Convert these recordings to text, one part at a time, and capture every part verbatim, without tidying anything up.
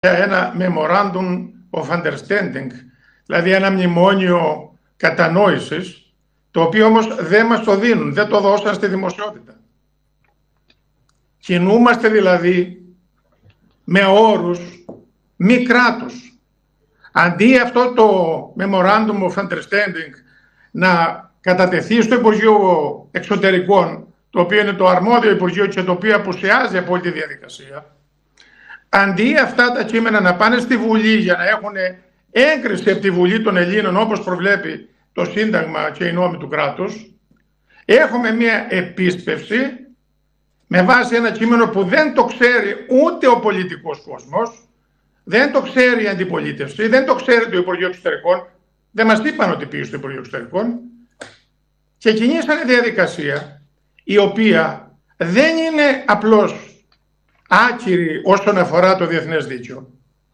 ένα memorandum of understanding, δηλαδή ένα μνημόνιο κατανόησης, το οποίο όμως δεν μας το δίνουν, δεν το δώσαν στη δημοσιότητα. Κινούμαστε δηλαδή με όρους μη κράτους. Αντί αυτό το memorandum of understanding να κατατεθεί στο Υπουργείο Εξωτερικών, το οποίο είναι το αρμόδιο Υπουργείο και το οποίο απουσιάζει από όλη τη διαδικασία, αντί αυτά τα κείμενα να πάνε στη Βουλή για να έχουν έγκριση από τη Βουλή των Ελλήνων, όπως προβλέπει το Σύνταγμα και οι νόμοι του κράτους, έχουμε μια επίσπευση με βάση ένα κείμενο που δεν το ξέρει ούτε ο πολιτικός κόσμος, δεν το ξέρει η αντιπολίτευση, δεν το ξέρει το Υπουργείο Εξωτερικών, δεν μας είπαν ότι πήγε στο Υπουργείο Εξωτερικών, και κινήσανε διαδικασία η οποία δεν είναι απλώς άκυρη όσον αφορά το διεθνές δίκαιο,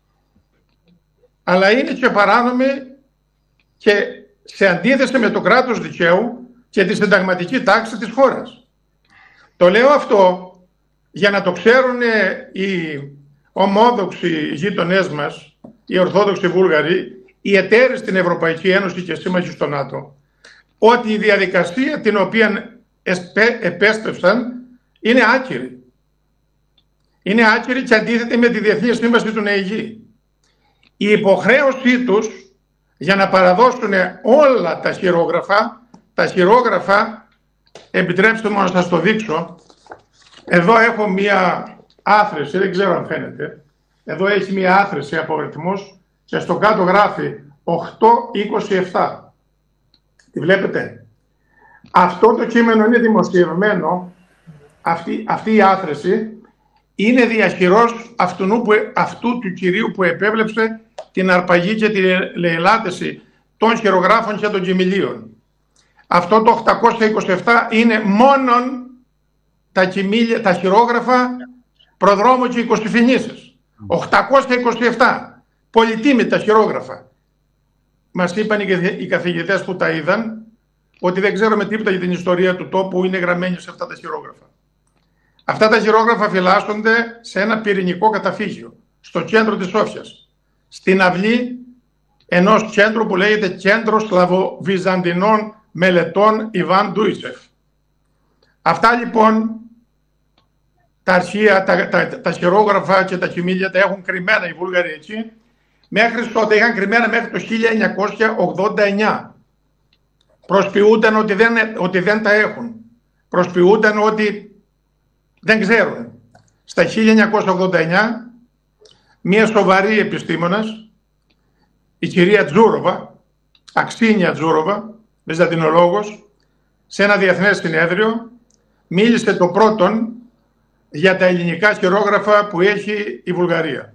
αλλά είναι και παράνομη και σε αντίθεση με το κράτος δικαίου και τη συνταγματική τάξη της χώρας. Το λέω αυτό για να το ξέρουν οι ομόδοξοι γείτονές μας, οι Ορθόδοξοι Βούλγαροι, οι εταίροι στην Ευρωπαϊκή Ένωση και σύμμαχοι στο ΝΑΤΟ, ότι η διαδικασία την οποία επέστρεψαν είναι άκυρη. Είναι άκυρη και αντίθετη με τη Διεθνή Σύμβαση του ΝΕΙΓΗ. Η υποχρέωσή τους για να παραδώσουν όλα τα χειρόγραφα, τα χειρόγραφα, επιτρέψτε μου να σας το δείξω. Εδώ έχω μία άθρεση, δεν ξέρω αν φαίνεται. Εδώ έχει μία άθρεση από αριθμούς και στο κάτω γράφει οκτώ είκοσι επτά. Τη βλέπετε? Αυτό το κείμενο είναι δημοσιευμένο, αυτή, αυτή η άθρεση είναι διαχειρός αυτού, που, αυτού του κυρίου που επέβλεψε την αρπαγή και τη λαιλάτεση των χειρογράφων και των κοιμηλίων. Αυτό το οκτακόσια είκοσι επτά είναι μόνον τα, κοιμήλια, τα χειρόγραφα προδρόμου και εικοσιφινήσεις. οκτακόσια είκοσι επτά. Πολυτίμητα χειρόγραφα. Μας είπαν οι καθηγητές που τα είδαν ότι δεν ξέρουμε τίποτα για την ιστορία του τόπου, είναι γραμμένοι σε αυτά τα χειρόγραφα. Αυτά τα χειρόγραφα φυλάσσονται σε ένα πυρηνικό καταφύγιο, στο κέντρο της Σόφιας, στην αυλή ενός κέντρου που λέγεται Κέντρο Σλαβοβυζαντινών Μελετών Ιβάν Ντούιτσεφ. Αυτά λοιπόν τα αρχεία, τα, τα, τα χειρόγραφα και τα κοιμήλια τα έχουν κρυμμένα οι Βούλγαροι εκεί, μέχρι τότε είχαν κρυμμένα μέχρι το χίλια εννιακόσια ογδόντα εννιά. Προσποιούνταν ότι δεν, ότι δεν τα έχουν. Προσποιούνταν ότι δεν ξέρουν. Στα χίλια εννιακόσια ογδόντα εννιά, μία σοβαρή επιστήμονας, η κυρία Τζούροβα, Αξίνια Τζούροβα, βυζαντινολόγος, σε ένα διεθνές συνέδριο, μίλησε το πρώτον για τα ελληνικά χειρόγραφα που έχει η Βουλγαρία.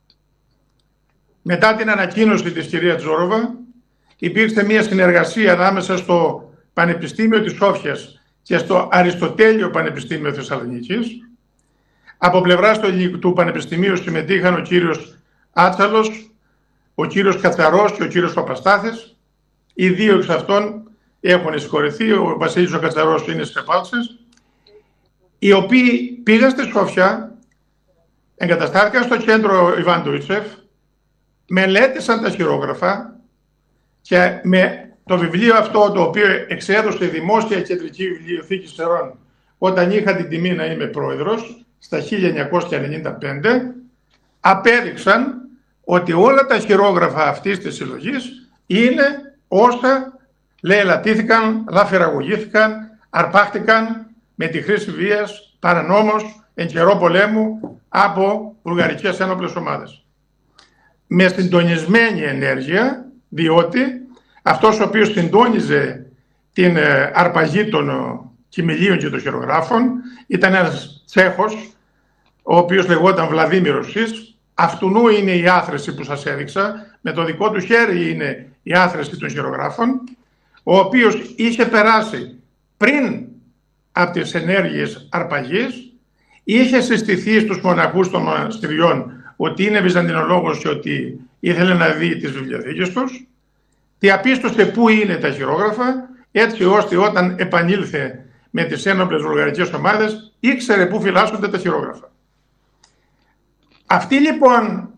Μετά την ανακοίνωση της κυρία Τζούροβα, υπήρξε μια συνεργασία ανάμεσα στο Πανεπιστήμιο της Σόφιας και στο Αριστοτέλειο Πανεπιστήμιο Θεσσαλονίκης. Από πλευράς του Πανεπιστημίου συμμετείχαν ο κύριος Άτσαλος, ο κύριος Κατσαρός και ο κύριος Παπαστάθης. Οι δύο εξ αυτών έχουν συγχωρεθεί, ο Βασίλης ο Κατσαρός είναι στις επάλξεις, οι οποίοι πήγαν στη Σόφια, εγκαταστάθηκαν στο κέντρο Ιβάν Ντούιτσεφ, μελέτησαν τα χειρόγραφα και με το βιβλίο αυτό, το οποίο εξέδωσε η Δημόσια Κεντρική Βιβλιοθήκη Σερών όταν είχα την τιμή να είμαι πρόεδρος, στα χίλια εννιακόσια ενενήντα πέντε, απέδειξαν ότι όλα τα χειρόγραφα αυτής της συλλογής είναι όσα λαιλατήθηκαν, λαφυραγωγήθηκαν, αρπάχτηκαν με τη χρήση βίας παρανόμως εν καιρό πολέμου από βουλγαρικές ένοπλες ομάδες. Με συντονισμένη ενέργεια, διότι αυτός ο οποίος συντόνιζε την αρπαγή των κοιμηλίων και των χειρογράφων ήταν ένας Τσέχος, ο οποίος λεγόταν Βλαδίμηρος Σις. Αυτουνού είναι η άθρεση που σας έδειξα, με το δικό του χέρι είναι η άθρεση των χειρογράφων, ο οποίος είχε περάσει πριν από τις ενέργειες αρπαγής, είχε συστηθεί στους μοναχούς των μοναστηριών ότι είναι βυζαντινολόγος και ότι ήθελε να δει τις βιβλιοθήκες τους, διαπίστωσε πού είναι τα χειρόγραφα, έτσι ώστε όταν επανήλθε με τις ένοπλες βουλγαρικές ομάδες, ήξερε πού φυλάσσονται τα χειρόγραφα. Αυτή λοιπόν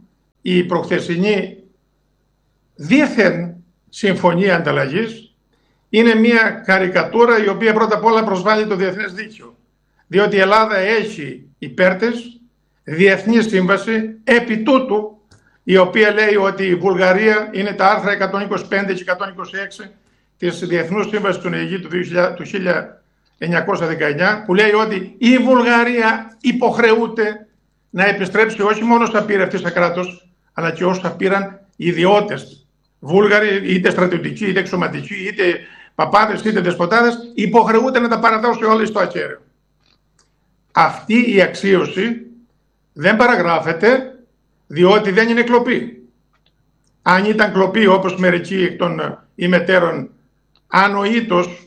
η προχθεσινή δίθεν συμφωνία ανταλλαγής είναι μια καρικατούρα η οποία πρώτα απ' όλα προσβάλλει το διεθνές δίκαιο. Διότι η Ελλάδα έχει υπέρτες διεθνή σύμβαση επί τούτου, η οποία λέει ότι η Βουλγαρία είναι τα άρθρα εκατόν είκοσι πέντε και εκατόν είκοσι έξι της Διεθνούς Σύμβασης του ΝΕΓΗ του χίλια εννιακόσια δεκαεννιά, που λέει ότι η Βουλγαρία υποχρεούται να επιστρέψει όχι μόνο στα πήρε αυτή σαν κράτος, αλλά και όσα πήραν οι ιδιώτες Βούλγαροι, είτε στρατιωτικοί, είτε εξωματικοί, είτε παπάδες, είτε δεσποτάδες, υποχρεούται να τα παραδώσει όλα στο ακέραιο. Αυτή η αξίωση δεν παραγράφεται, διότι δεν είναι κλοπή. Αν ήταν κλοπή, όπως μερικοί εκ των ημετέρων ανοήτως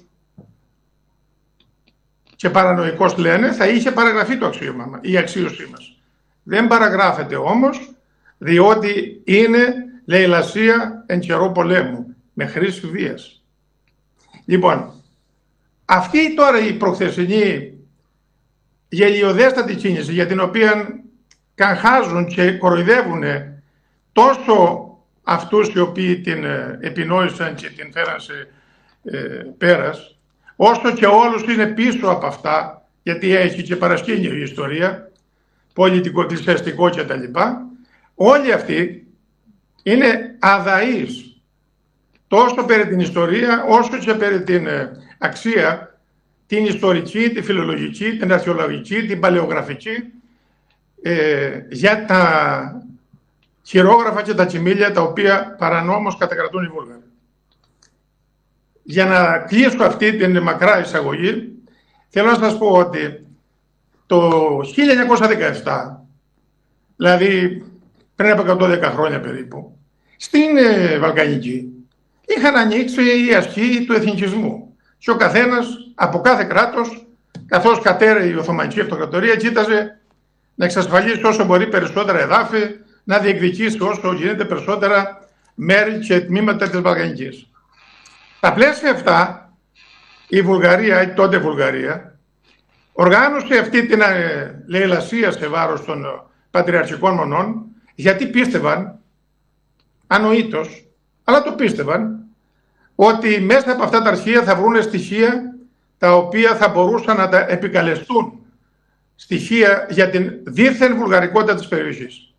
και παρανοϊκώς λένε, θα είχε παραγραφεί το αξίωμα, η αξίωσή μας. Δεν παραγράφεται όμως, διότι είναι λαιλασία εν καιρό πολέμου, με χρήση βίας. Λοιπόν, αυτή τώρα η προχθεσινή γελιοδέστατη κίνηση, για την οποία καγχάζουν και κοροϊδεύουν τόσο αυτούς οι οποίοι την επινόησαν και την φέραν σε ε, πέρας, όσο και όλους είναι πίσω από αυτά, γιατί έχει και παρασκήνιο η ιστορία, πολιτικο-εκκλησιαστικό κτλ. Όλοι αυτοί είναι αδαείς τόσο περί την ιστορία, όσο και περί την αξία, την ιστορική, τη φιλολογική, την αρχαιολογική, την παλαιογραφική, ε, για τα χειρόγραφα και τα κοιμήλια τα οποία παρανόμως κατακρατούν οι Βούλγαροι. Για να κλείσω αυτή την μακρά εισαγωγή, θέλω να σας πω ότι το χίλια εννιακόσια δεκαεπτά, δηλαδή πριν από εκατόν δέκα χρόνια περίπου, στην ε, Βαλκανική είχαν ανοίξει η αρχή του εθνικισμού και ο καθένας από κάθε κράτος, καθώς κατέρεε η Οθωμανική Αυτοκρατορία, κοίταζε να εξασφαλίσει όσο μπορεί περισσότερα εδάφη, να διεκδικήσει όσο γίνεται περισσότερα μέρη και τμήματα της Βαλκανικής. Στα πλαίσια αυτά, η Βουλγαρία, η τότε Βουλγαρία, οργάνωσε αυτή την ε, λαιλασία σε βάρος των ε, πατριαρχικών μονών, γιατί πίστευαν, ανοήτως, αλλά το πίστευαν, ότι μέσα από αυτά τα αρχεία θα βρουν στοιχεία τα οποία θα μπορούσαν να τα επικαλεστούν, στοιχεία για την δίθεν βουλγαρικότητα της περιοχής.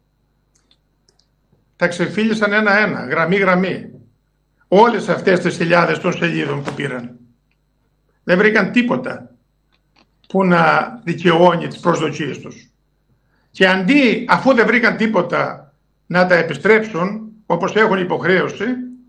Τα ξεφύλισαν ένα-ένα, γραμμή-γραμμή, όλες αυτές τις χιλιάδες των σελίδων που πήραν. Δεν βρήκαν τίποτα που να δικαιώνει τις προσδοκίες τους. Και αντί, αφού δεν βρήκαν τίποτα, να τα επιστρέψουν, όπως έχουν υποχρέωση,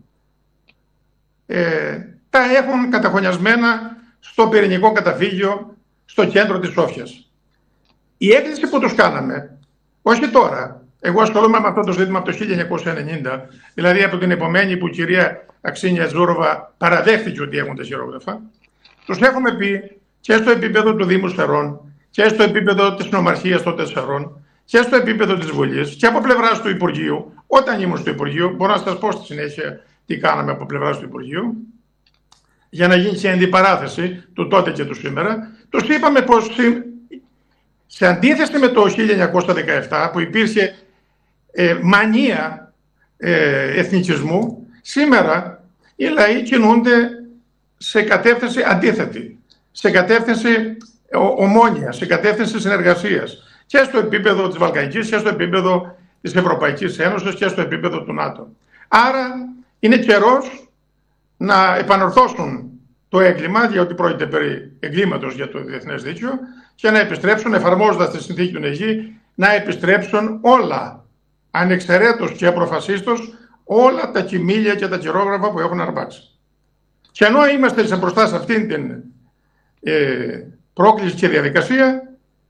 ε, τα έχουν καταχωνιασμένα στο πυρηνικό καταφύγιο, στο κέντρο της Σόφιας. Η έκκληση που τους κάναμε, όχι τώρα, εγώ ασχολούμαι με αυτό το ζήτημα από το χίλια εννιακόσια ενενήντα, δηλαδή από την επομένη που η κυρία Αξίνια Ζούροβα παραδέχτηκε ότι έχουν τα χειρόγραφα, τους έχουμε πει και στο επίπεδο του Δήμου Σφαιρών και στο επίπεδο της Νομαρχίας των Σφαιρών και στο επίπεδο της Βουλής και από πλευράς του Υπουργείου. Όταν ήμουν στο Υπουργείο, μπορώ να σας πω στη συνέχεια τι κάναμε από πλευράς του Υπουργείου, για να γίνει και αντιπαράθεση του τότε και του σήμερα. Τους είπαμε πως σε αντίθεση με το χίλια εννιακόσια δεκαεπτά που υπήρχε ε, μανία ε, εθνικισμού, σήμερα οι λαοί κινούνται σε κατεύθυνση αντίθετη, σε κατεύθυνση ομόνοια, σε κατεύθυνση συνεργασίας και στο επίπεδο της Βαλκανικής και στο επίπεδο της Ευρωπαϊκής Ένωσης και στο επίπεδο του ΝΑΤΟ. Άρα είναι καιρός να επανορθώσουν το έγκλημα, διότι πρόκειται περί εγκλήματος για το διεθνές δίκαιο, και να επιστρέψουν, εφαρμόζοντας τη συνθήκη του ΝΕΓΗ, να επιστρέψουν όλα, ανεξαιρέτως και απροφασίστως, όλα τα κοιμήλια και τα χειρόγραφα που έχουν αρπάξει. Και ενώ είμαστε σε μπροστά σε αυτήν την ε, πρόκληση και διαδικασία,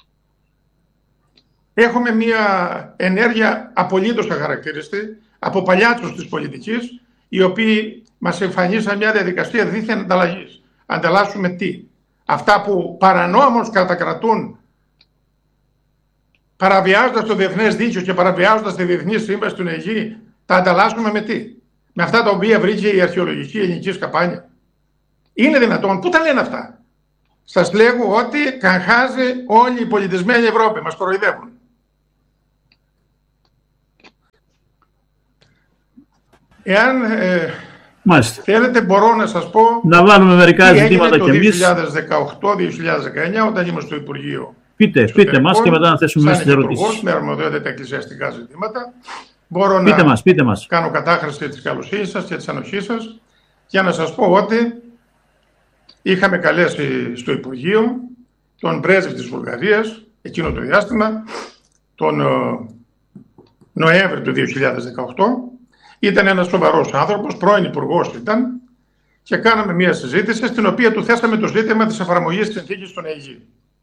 έχουμε μια ενέργεια απολύτως αχαρακτήριστη από παλιάτσους της πολιτικής, οι οποίοι μας εμφανίσαν μια διαδικασία δίθεν ανταλλαγής. Ανταλλάσσουμε τι? Αυτά που παρανόμως κατακρατούν, παραβιάζοντας το διεθνές δίκαιο και παραβιάζοντας τη Διεθνή Σύμβαση του ΝΕΓΗ, τα ανταλλάσσουμε με τι? Με αυτά τα οποία βρήκε η αρχαιολογική ελληνική σκαπάνια. Είναι δυνατόν? Πού τα λένε αυτά? Σας λέγω ότι καγχάζει όλη η πολιτισμένη Ευρώπη. Μας κοροϊδεύουν. Εάν ε, Μάλιστα. θέλετε μπορώ να σας πω να βάλουμε μερικά ζητήματα το κι εμείς. δύο χιλιάδες δεκαοκτώ δύο χιλιάδες δεκαεννιά όταν ήμουν στο Υπουργείο. Πείτε, πείτε μας και μετά να θέσουμε μέσα τις ερωτήσεις. Με αρμοδιότητα τα εκκλησιαστικά ζητήματα. Μπορώ πείτε να μας, πείτε μας. κάνω κατάχρηση της καλοσύνης σας και της ανοχής σας για να σας πω ότι είχαμε καλέσει στο Υπουργείο τον πρέσβη της Βουλγαρίας εκείνο το διάστημα, τον Νοέμβρη του δύο χιλιάδες δεκαοκτώ. Ήταν ένας σοβαρός άνθρωπος, πρώην υπουργός ήταν, και κάναμε μια συζήτηση στην οποία του θέσαμε το ζήτημα της εφαρμογής της συνθήκης στον ΕΙΓ.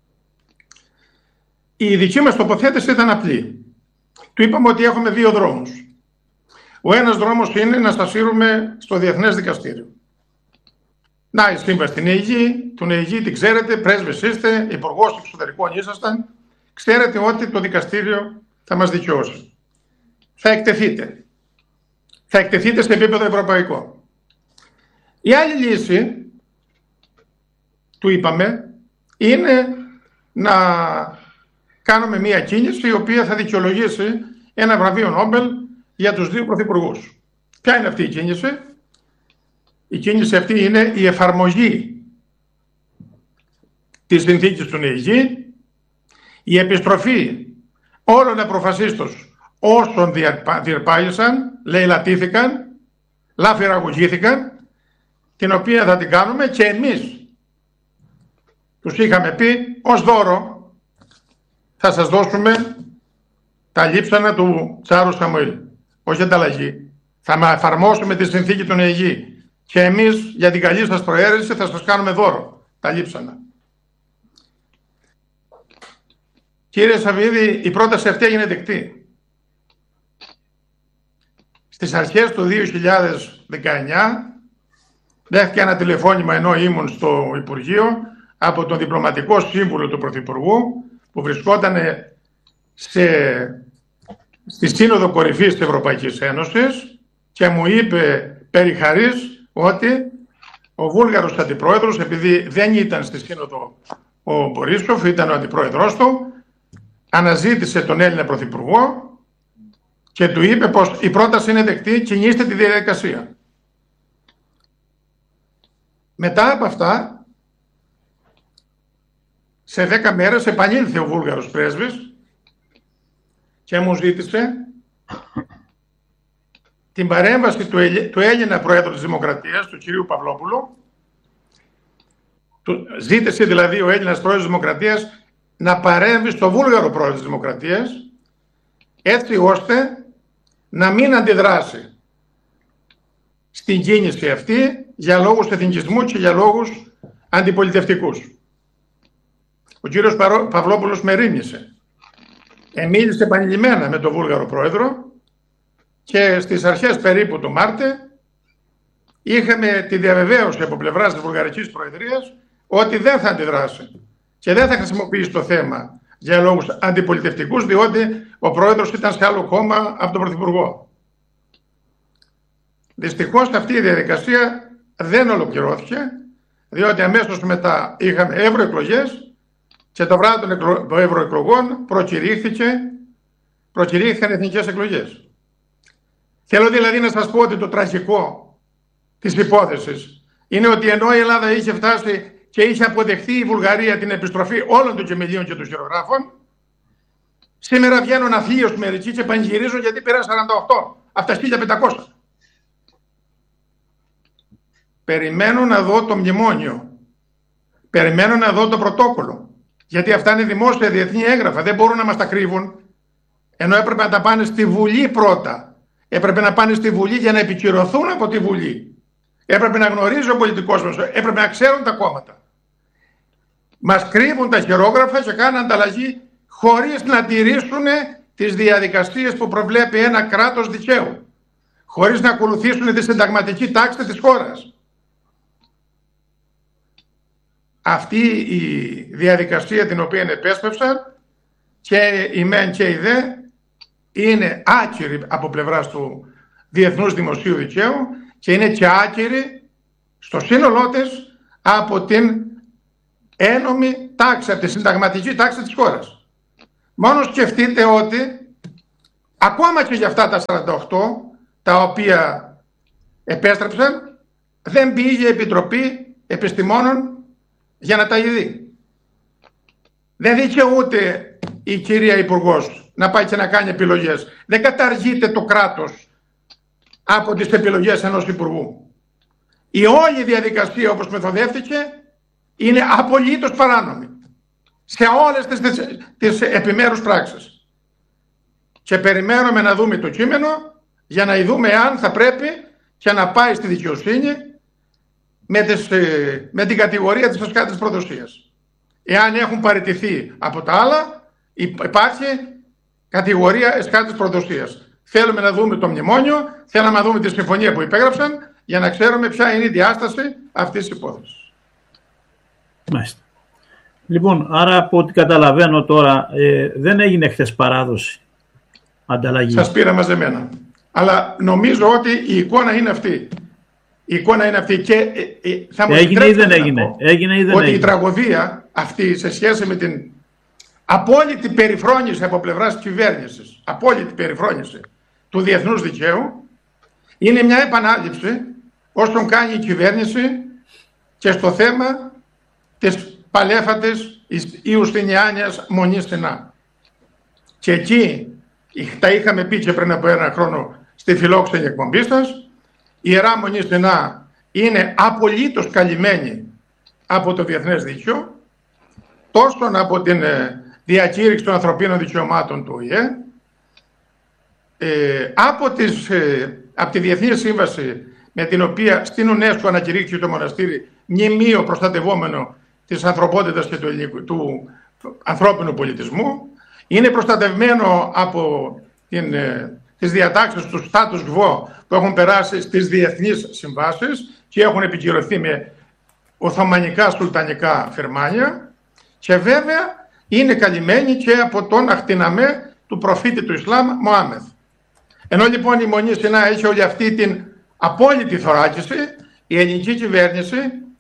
Η δική μας τοποθέτηση ήταν απλή. Του είπαμε ότι έχουμε δύο δρόμους. Ο ένας δρόμος είναι να σας φέρουμε στο Διεθνές Δικαστήριο. Να, η σύμβαση στην ΕΙΓ, τον ΕΙΓ την ξέρετε, πρέσβης είστε, υπουργός εξωτερικών ήσασταν, ξέρετε ότι το δικαστήριο θα μας δικαιώσει. Θα εκτεθείτε. Θα εκτεθείτε σε επίπεδο ευρωπαϊκό. Η άλλη λύση, του είπαμε, είναι να κάνουμε μια κίνηση η οποία θα δικαιολογήσει ένα βραβείο Νόμπελ για τους δύο πρωθυπουργούς. Ποια είναι αυτή η κίνηση? Η κίνηση αυτή είναι η εφαρμογή της συνθήκης του ΕΙΓ, η επιστροφή όλων αποφασίστως όσων διερπάγησαν, λαιλατήθηκαν, λαφυραγωγήθηκαν, την οποία θα την κάνουμε και εμείς τους είχαμε πει ως δώρο θα σας δώσουμε τα λείψανα του Τσάρου Σαμουήλ, όχι ανταλλαγή. Θα εφαρμόσουμε τη συνθήκη των ΕΙΓ και εμείς για την καλή σας προαίρεση θα σας κάνουμε δώρο τα λείψανα. Κύριε Σαββίδη, η πρόταση αυτή έγινε δεκτή. Στις αρχές του δύο χιλιάδες δεκαεννιά δέχτηκε ένα τηλεφώνημα ενώ ήμουν στο Υπουργείο από τον διπλωματικό σύμβουλο του Πρωθυπουργού που βρισκόταν σε, στη Σύνοδο Κορυφής της Ευρωπαϊκής Ένωσης και μου είπε περί χαρίς ότι ο Βούλγαρος αντιπρόεδρος, επειδή δεν ήταν στη Σύνοδο ο Μπορίσοφ, ήταν ο αντιπρόεδρος του, αναζήτησε τον Έλληνα Πρωθυπουργό και του είπε πως η πρόταση είναι δεκτή, κινήστε τη διαδικασία. Μετά από αυτά, σε δέκα μέρες επανήλθε ο Βούλγαρος πρέσβης και μου ζήτησε την παρέμβαση του, του Έλληνα Προέδρου της Δημοκρατίας, του κυρίου Παυλόπουλου. Του, ζήτησε δηλαδή ο Έλληνας Πρόεδρος της Δημοκρατίας να παρέμβει στο Βούλγαρο Πρόεδρο της Δημοκρατίας, έτσι ώστε να μην αντιδράσει στην κίνηση αυτή για λόγους εθνικισμού και για λόγους αντιπολιτευτικούς. Ο κύριος Παυλόπουλος με ρήμισε. Εμίλησε επανειλημμένα με τον Βούλγαρο Πρόεδρο και στις αρχές περίπου του Μάρτη είχαμε τη διαβεβαίωση από πλευράς της Βουλγαρικής Προεδρίας ότι δεν θα αντιδράσει και δεν θα χρησιμοποιήσει το θέμα για λόγους αντιπολιτευτικούς, διότι ο Πρόεδρος ήταν σε άλλο κόμμα από τον Πρωθυπουργό. Δυστυχώς αυτή η διαδικασία δεν ολοκληρώθηκε, διότι αμέσως μετά είχαμε ευρωεκλογές και το βράδυ των εκλο... ευρωεκλογών προκηρύχθηκε, προκηρύχθηκαν εθνικές εκλογές. Θέλω δηλαδή να σας πω ότι το τραγικό της υπόθεσης είναι ότι ενώ η Ελλάδα είχε φτάσει και είχε αποδεχθεί η Βουλγαρία την επιστροφή όλων των κεμελίων και των χειρογράφων, σήμερα βγαίνουν αθλίως μερικοί και πανηγυρίζουν γιατί πήραν σαράντα οκτώ από τα χίλια πεντακόσια. Περιμένω να δω το μνημόνιο. Περιμένω να δω το πρωτόκολλο. Γιατί αυτά είναι δημόσια διεθνή έγγραφα. Δεν μπορούν να μας τα κρύβουν. Ενώ έπρεπε να τα πάνε στη Βουλή πρώτα. Έπρεπε να πάνε στη Βουλή για να επικυρωθούν από τη Βουλή. Έπρεπε να γνωρίζει ο πολιτικός μας. Έπρεπε να ξέρουν τα κόμματα. Μας κρύβουν τα χειρόγραφα και κάνουν ανταλλαγή χωρίς να τηρήσουν τις διαδικασίες που προβλέπει ένα κράτος δικαίου. Χωρίς να ακολουθήσουν τη συνταγματική τάξη της χώρας. Αυτή η διαδικασία την οποία επέσπευσαν και η μεν και η δε είναι άκυρη από πλευράς του Διεθνούς Δημοσίου Δικαίου και είναι και άκυρη στο σύνολό της από την ένομη τάξη, από τη συνταγματική τάξη της χώρας. Μόνο σκεφτείτε ότι ακόμα και για αυτά τα σαράντα οκτώ τα οποία επέστρεψαν, δεν πήγε Επιτροπή Επιστημόνων για να τα ειδεί. Δεν δικαιούται η κυρία Υπουργός να πάει και να κάνει επιλογές. Δεν καταργείται το κράτος από τις επιλογές ενός Υπουργού. Η όλη διαδικασία όπως μεθοδεύτηκε είναι απολύτως παράνομη σε όλες τις, τις, τις επιμέρους πράξεις. Και περιμένουμε να δούμε το κείμενο για να δούμε αν θα πρέπει και να πάει στη δικαιοσύνη με, τις, με την κατηγορία της ασκάτης προδοσίας. Εάν έχουν παραιτηθεί από τα άλλα, υπάρχει κατηγορία ασκάτης προδοσίας. Θέλουμε να δούμε το μνημόνιο, θέλουμε να δούμε τη συμφωνία που υπέγραψαν για να ξέρουμε ποια είναι η διάσταση αυτής της υπόθεσης. Μάλιστα. Λοιπόν, άρα από ό,τι καταλαβαίνω τώρα, ε, δεν έγινε χθες παράδοση, ανταλλαγή. Σας πήρα μαζεμένα. Αλλά νομίζω ότι η εικόνα είναι αυτή. Η εικόνα είναι αυτή και ε, ε, θα μου έγινε ή δεν έγινε. Έγινε ή δεν ότι έγινε. Η τραγωδία αυτή σε σχέση με την απόλυτη περιφρόνηση από πλευράς κυβέρνησης, απόλυτη περιφρόνηση του διεθνούς δικαίου, είναι μια επανάληψη όσων κάνει η κυβέρνηση και στο θέμα της παλέφατης Ιουστινιάνιας Μονής Στενά. Και εκεί τα είχαμε πει και πριν από ένα χρόνο στη φιλόξενη εκπομπή σας, η Ιερά Μονή Στενά είναι απολύτως καλυμμένη από το διεθνές δίκαιο, τόσο από την διακήρυξη των ανθρωπίνων δικαιωμάτων του Ο Η Ε, ε, από, τις, ε, από τη Διεθνή Σύμβαση με την οποία στην UNESCO ανακηρύχθηκε το μοναστήρι μνημείο προστατευόμενο της ανθρωπότητας και του, ελληνικού, του ανθρώπινου πολιτισμού, είναι προστατευμένο από την, ε, τις διατάξεις του status quo που έχουν περάσει στις διεθνείς συμβάσεις και έχουν επικυρωθεί με οθωμανικά σουλτανικά φερμάνια, και βέβαια είναι καλυμμένη και από τον αχτιναμέ του προφήτη του Ισλάμ Μωάμεθ. Ενώ λοιπόν η Μονή Στενά έχει όλη αυτή την απόλυτη θωράκιση, η ελληνική κυβέρνηση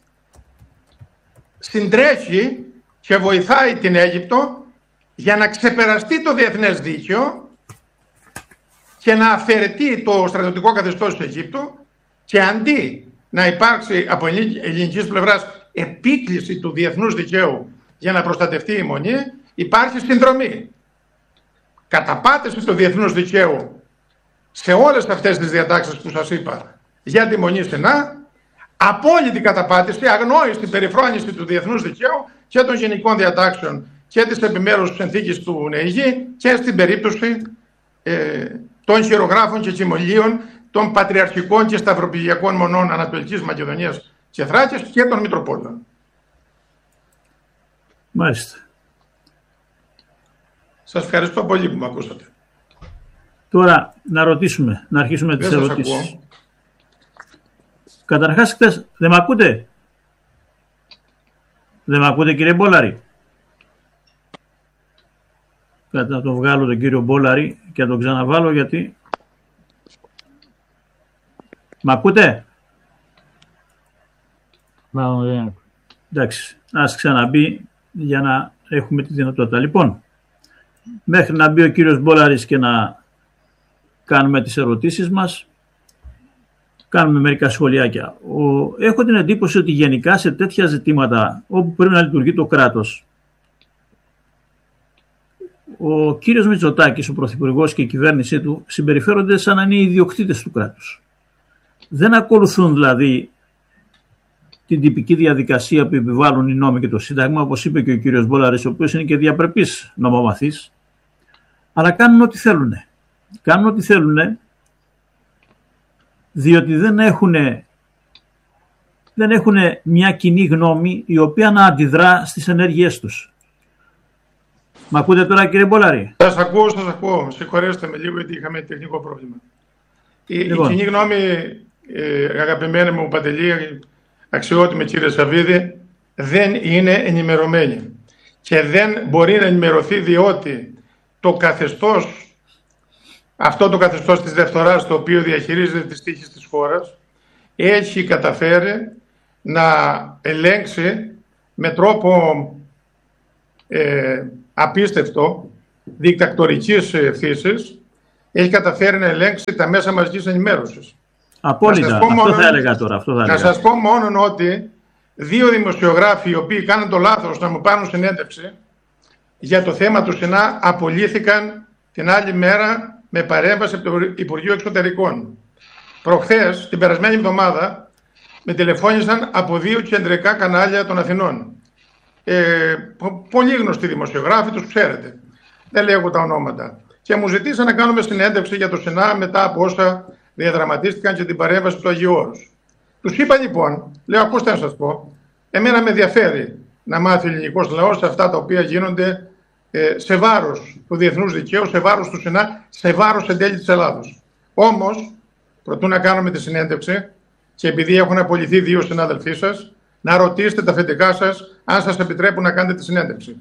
συντρέχει και βοηθάει την Αίγυπτο για να ξεπεραστεί το διεθνές δίκαιο και να αφαιρεθεί το στρατιωτικό καθεστώς της Αιγύπτου, και αντί να υπάρξει από ελληνικής πλευράς επίκληση του διεθνούς δικαίου για να προστατευτεί η Μονή, υπάρχει συνδρομή. Καταπάτηση του διεθνούς δικαίου σε όλες αυτές τις διατάξεις που σας είπα για τη Μονή Στενά, απόλυτη καταπάτηση, αγνόηστη περιφρόνηση του διεθνούς δικαίου και των γενικών διατάξεων και της επιμέρους συνθήκης του ΝΕΙΓΗ και στην περίπτωση ε, των χειρογράφων και κοιμωλίων των πατριαρχικών και σταυροπηγειακών μονών Ανατολικής Μακεδονίας και Θράκης και των Μητροπόλεων. Μάλιστα. Σας ευχαριστώ πολύ που με ακούσατε. Τώρα να ρωτήσουμε, να αρχίσουμε τις ερωτήσεις. Καταρχάς, χτες, δεν μ' ακούτε? Δεν μ' ακούτε, κύριε Μπόλαρη? Κάτι να τον βγάλω τον κύριο Μπόλαρη και να τον ξαναβάλω, γιατί... Μ' ακούτε? Μάλλον δεν ακούτε. Εντάξει, ας ξαναμπεί για να έχουμε τη δυνατότητα. Λοιπόν, μέχρι να μπει ο κύριος Μπόλαρης και να κάνουμε τις ερωτήσεις μας, κάνουμε μερικά σχολιάκια. Ο, έχω την εντύπωση ότι γενικά σε τέτοια ζητήματα όπου πρέπει να λειτουργεί το κράτος, ο κύριος Μητσοτάκης, ο Πρωθυπουργός και η κυβέρνησή του συμπεριφέρονται σαν να είναι οι ιδιοκτήτες του κράτους. Δεν ακολουθούν δηλαδή την τυπική διαδικασία που επιβάλλουν οι νόμοι και το Σύνταγμα, όπως είπε και ο κύριος Μπόλαρης, ο οποίος είναι και διαπρεπής νομομαθής, αλλά κάνουν ό,τι θέλουν. Κάνουν ό,τι θέλουν, διότι δεν έχουν, δεν έχουν μια κοινή γνώμη η οποία να αντιδρά στις ενέργειές τους. Μ' ακούτε τώρα, κύριε Μπόλαρη? Σας ακούω, σας ακούω. Συγχωρέστε με λίγο, γιατί είχαμε τεχνικό πρόβλημα. Η, λοιπόν. η κοινή γνώμη, ε, αγαπημένη μου Παντελή, αξιότιμη κύριε Σαββίδη, δεν είναι ενημερωμένη και δεν μπορεί να ενημερωθεί, διότι το καθεστώς, αυτό το καθεστώς της Δευτοράς, το οποίο διαχειρίζεται τις τύχες της χώρας, έχει καταφέρει να ελέγξει με τρόπο ε, απίστευτο, δικτακτορικής φύσης, έχει καταφέρει να ελέγξει τα μέσα μαζικής ενημέρωσης. Απόλυτα. Αυτό μόνο, θα έλεγα τώρα. Αυτό θα να έλεγα. σας πω μόνο ότι δύο δημοσιογράφοι οι οποίοι κάνουν το λάθος να μου πάρουν συνέντευξη για το θέμα του ΣΥΝΑ απολύθηκαν την άλλη μέρα με παρέμβαση από το Υπουργείο Εξωτερικών. Προχθές, την περασμένη εβδομάδα, με τηλεφώνησαν από δύο κεντρικά κανάλια των Αθηνών. Ε, πολύ γνωστοί δημοσιογράφοι, τους ξέρετε. Δεν λέγω τα ονόματα. Και μου ζητήσαν να κάνουμε συνέντευξη για το ΣΥΝΑ μετά από όσα διαδραματίστηκαν και την παρέμβαση του Αγίου Όρους. Τους είπα λοιπόν, λέω, ακούστε να σας πω, εμένα με ενδιαφέρει να μάθει ο ελληνικός λαός αυτά τα οποία γίνονται ε, σε βάρος του διεθνούς δικαίου, σε βάρος του ΣΥΝΑ, σε βάρος εν τέλει της Ελλάδος. Όμως, προτού να κάνουμε τη συνέντευξη, και επειδή έχουν απολυθεί δύο συνάδελφοί σας, να ρωτήσετε τα αφεντικά σας αν σας επιτρέπουν να κάνετε τη συνέντευξη.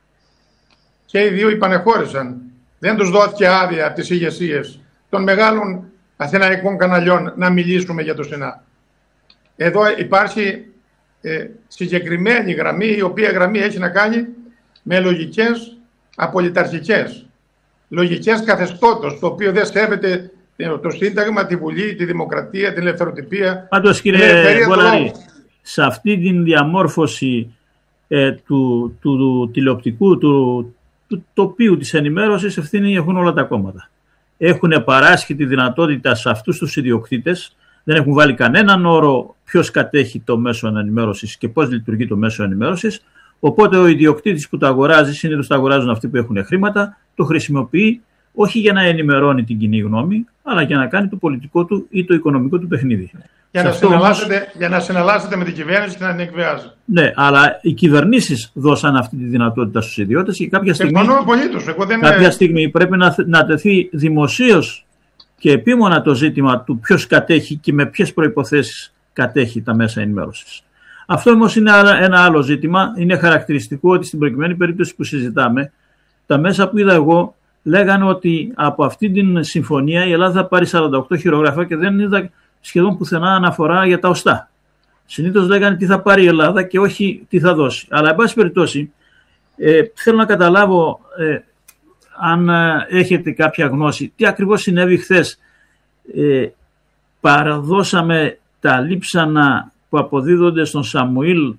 Και οι δύο υπανεχώρησαν. Δεν τους δόθηκε άδεια από τις ηγεσίες των μεγάλων αθηναϊκών καναλιών να μιλήσουμε για το ΣΥΝΑ. Εδώ υπάρχει ε, συγκεκριμένη γραμμή, η οποία γραμμή έχει να κάνει με λογικές απολυταρχικές, λογικές καθεστώτος, το οποίο δεν σέβεται το Σύνταγμα, τη Βουλή, τη Δημοκρατία, την ελευθεροτυπία. Πάντως, κύριε Βολαρή, σε αυτή την διαμόρφωση ε, του, του, του τηλεοπτικού, του, του τοπίου της ενημέρωσης, ευθύνη έχουν όλα τα κόμματα. Έχουν παράσχει τη δυνατότητα σε αυτούς τους ιδιοκτήτες, δεν έχουν βάλει κανέναν όρο ποιος κατέχει το μέσο ενημέρωσης και πώς λειτουργεί το μέσο ενημέρωσης. Οπότε ο ιδιοκτήτης που το αγοράζει, συνήθως το αγοράζουν αυτοί που έχουν χρήματα, το χρησιμοποιεί όχι για να ενημερώνει την κοινή γνώμη, αλλά για να κάνει το πολιτικό του ή το οικονομικό του παιχνίδι. Για να, συναλλάσσετε, όμως, για να συναλλάσσετε με την κυβέρνηση και να την εκβιάζει. Ναι, αλλά οι κυβερνήσεις δώσαν αυτή τη δυνατότητα στους ιδιώτες και κάποια στιγμή, Εγώ δεν κάποια με... στιγμή πρέπει να, να τεθεί δημοσίως και επίμονα το ζήτημα του ποιος κατέχει και με ποιες προϋποθέσεις κατέχει τα μέσα ενημέρωσης. Αυτό όμως είναι ένα άλλο ζήτημα. Είναι χαρακτηριστικό ότι στην προκειμένη περίπτωση που συζητάμε, τα μέσα που είδα εγώ λέγανε ότι από αυτή την συμφωνία η Ελλάδα θα πάρει σαράντα οκτώ χειρογράφα και δεν είδα σχεδόν πουθενά αναφορά για τα οστά. Συνήθως λέγανε τι θα πάρει η Ελλάδα και όχι τι θα δώσει. Αλλά εν πάση περιπτώσει ε, θέλω να καταλάβω ε, αν ε, έχετε κάποια γνώση τι ακριβώς συνέβη χθες. Ε, παραδώσαμε τα λείψανα που αποδίδονται στον Σαμουήλ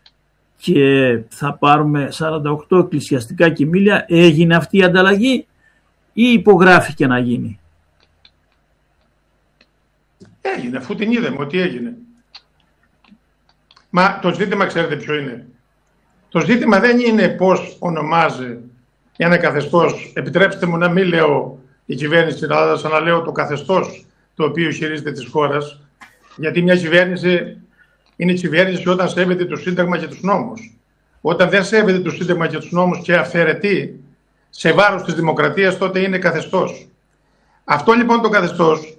και θα πάρουμε σαράντα οκτώ εκκλησιαστικά κοιμήλια. Έγινε αυτή η ανταλλαγή ή υπογράφηκε να γίνει? Έγινε, αφού την είδαμε ότι έγινε. Μα το ζήτημα ξέρετε ποιο είναι? Το ζήτημα δεν είναι πώς ονομάζει ένα καθεστώς. Επιτρέψτε μου να μην λέω η κυβέρνηση της Ελλάδας, αλλά λέω το καθεστώς το οποίο χειρίζεται της χώρας. Γιατί μια κυβέρνηση είναι κυβέρνηση όταν σέβεται το Σύνταγμα και τους νόμους. Όταν δεν σέβεται το Σύνταγμα και τους νόμους και αυθαιρετεί σε βάρος της δημοκρατίας, τότε είναι καθεστώς. Αυτό λοιπόν το καθεστώς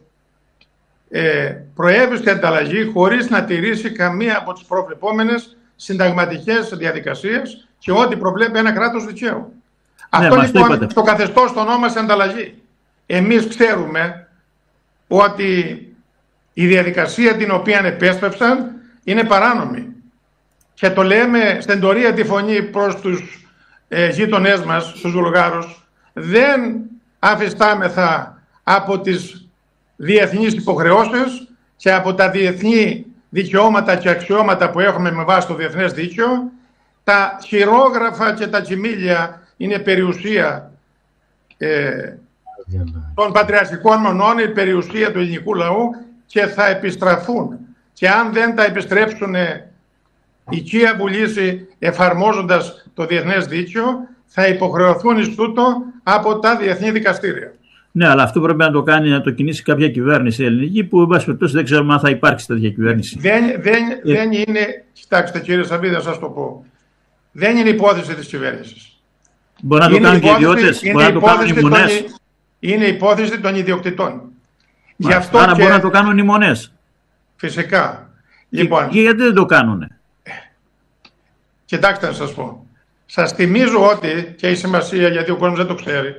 ε, προέβησε ανταλλαγή χωρίς να τηρήσει καμία από τις προβλεπόμενες συνταγματικές διαδικασίες και ό,τι προβλέπει ένα κράτος δικαίου. Ναι, αυτό λοιπόν το, το καθεστώς το ονόμασε ανταλλαγή. Εμείς ξέρουμε ότι η διαδικασία την οποία επέσπευσαν είναι παράνομη. Και το λέμε στεντορία τη φωνή προς τους ε, γείτονές μας, τους Βουλγάρους. Δεν αφιστάμεθα από τις διεθνείς υποχρεώσεις και από τα διεθνή δικαιώματα και αξιώματα που έχουμε με βάση το διεθνές δίκαιο. Τα χειρόγραφα και τα κοιμήλια είναι περιουσία ε, των πατριαρχικών μονών, η περιουσία του ελληνικού λαού και θα επιστραφούν. Και αν δεν τα επιστρέψουν η Κία Βουλήση εφαρμόζοντας το διεθνές δίκαιο, θα υποχρεωθούν εις τούτο από τα διεθνή δικαστήρια. Ναι, αλλά αυτό πρέπει να το κάνει, να το κινήσει κάποια κυβέρνηση ελληνική, που εν πάση περιπτώσει δεν ξέρουμε αν θα υπάρξει τέτοια κυβέρνηση. Δεν, δεν, ε... δεν είναι, κοιτάξτε κύριε Σαββίδη, να σας το πω, δεν είναι υπόθεση της κυβέρνησης. Μπορεί να το κάνουν και οι ιδιώτες, μπορεί να το κάνουν οι μονές. Είναι υπόθεση των ιδιοκτητών. Γι' αυτό άρα και... μπορεί να το κάνουν οι μονές. Φυσικά. Και, λοιπόν, και γιατί δεν το κάνουνε? Κοιτάξτε να σας πω. Σας θυμίζω ότι, και έχει σημασία γιατί ο κόσμος δεν το ξέρει,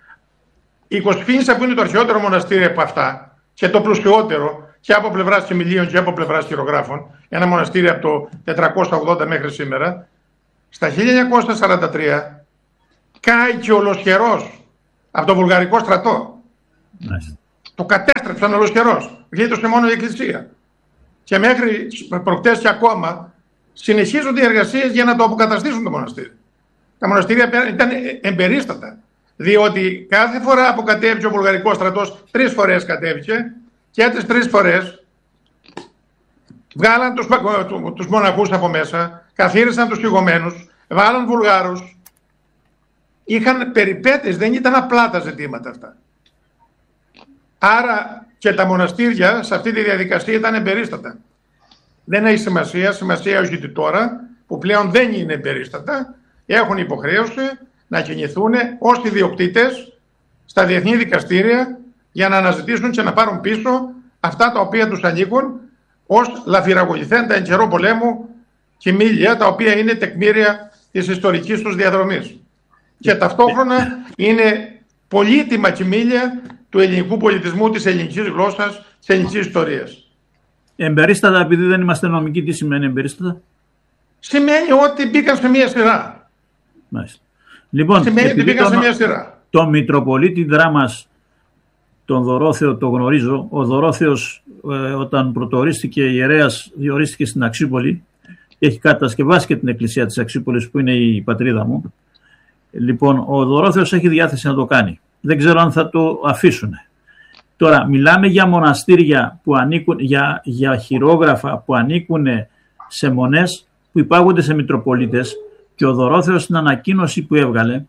η Κοσφήνισσα που είναι το αρχαιότερο μοναστήρι από αυτά και το πλουσιότερο και από πλευράς κοιμηλίων και από πλευράς χειρογράφων, ένα μοναστήρι από το τετρακόσια ογδόντα μέχρι σήμερα, στα χίλια εννιακόσια σαράντα τρία κάηκε ολοσχερός από το βουλγαρικό στρατό. Nice. Το κατέστρεψαν ολοσχερός. γλίτωσε μόνο η Εκκλησία. Και μέχρι προχτές και ακόμα συνεχίζονται οι εργασίες για να το αποκαταστήσουν το μοναστήρι. Τα μοναστήρια ήταν εμπερίστατα, διότι κάθε φορά που κατέβηκε ο βουλγαρικός στρατός, τρεις φορές κατέβηκε, και τις τρεις φορές βγάλαν τους, τους μοναχούς από μέσα, καθάρισαν τους φυγωμένους, βάλαν Βουλγάρους. Είχαν περιπέτειες, δεν ήταν απλά τα ζητήματα αυτά. Άρα και τα μοναστήρια σε αυτή τη διαδικασία ήταν εμπερίστατα. Δεν έχει σημασία, σημασία όχι ότι τώρα, που πλέον δεν είναι εμπερίστατα, έχουν υποχρέωση να κινηθούν ως ιδιοκτήτες στα διεθνή δικαστήρια για να αναζητήσουν και να πάρουν πίσω αυτά τα οποία τους ανήκουν ως λαφυραγωγηθέντα εν καιρό πολέμου κυμήλια, τα οποία είναι τεκμήρια της ιστορικής τους διαδρομής. Και ταυτόχρονα είναι πολύτιμα κυμήλια του ελληνικού πολιτισμού, της ελληνικής γλώσσας, της ελληνικής ιστορίας. Εμπερίστατα, επειδή δεν είμαστε νομικοί, τι σημαίνει εμπερίστατα? Σημαίνει ότι μπήκαν σε μία σειρά. Μάλιστα. Λοιπόν, σημαίνει ότι μπήκαν τον, σε μία σειρά. Το Μητροπολίτη Δράμας, τον Δωρόθεο, το γνωρίζω. Ο Δωρόθεος, ε, όταν πρωτορίστηκε ιερέας, διορίστηκε στην Αξιούπολη. Έχει κατασκευάσει και την εκκλησία της Αξιούπολης, που είναι η πατρίδα μου. Λοιπόν, ο Δωρόθεος έχει διάθεση να το κάνει. Δεν ξέρω αν θα το αφήσουν. Τώρα, μιλάμε για μοναστήρια που ανήκουν, για, για χειρόγραφα που ανήκουν σε μονές που υπάγονται σε Μητροπολίτες, και ο Δωρόθεος στην ανακοίνωση που έβγαλε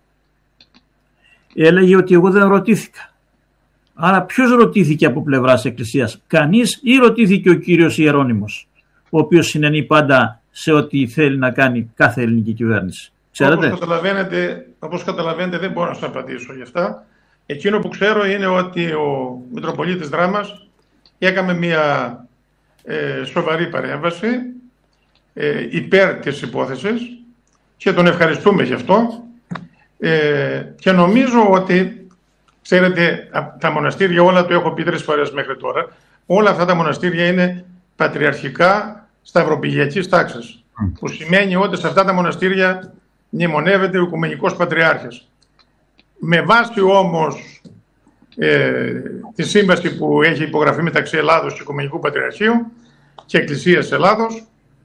έλεγε ότι εγώ δεν ρωτήθηκα. Άρα ποιος ρωτήθηκε από πλευράς Εκκλησίας? Κανείς, ή ρωτήθηκε ο κύριος Ιερώνυμος, ο οποίος συνενεί πάντα σε ό,τι θέλει να κάνει κάθε ελληνική κυβέρνηση? Ξέρετε? Όπως καταλαβαίνετε, όπως καταλαβαίνετε δεν μπορώ να σας απαντήσω γι' αυτά. Εκείνο που ξέρω είναι ότι ο Μητροπολίτης Δράμας έκαμε μια ε, σοβαρή παρέμβαση ε, υπέρ της υπόθεσης και τον ευχαριστούμε γι' αυτό. Ε, και νομίζω ότι, ξέρετε, τα μοναστήρια όλα, το έχω πει τρεις φορές μέχρι τώρα, όλα αυτά τα μοναστήρια είναι πατριαρχικά σταυροπηγιακής τάξης, mm. που σημαίνει ότι σε αυτά τα μοναστήρια μνημονεύεται ο Οικουμενικός Πατριάρχης. Με βάση όμως ε, τη σύμβαση που έχει υπογραφεί μεταξύ Ελλάδος και Οικουμενικού Πατριαρχείου και Εκκλησίας Ελλάδος,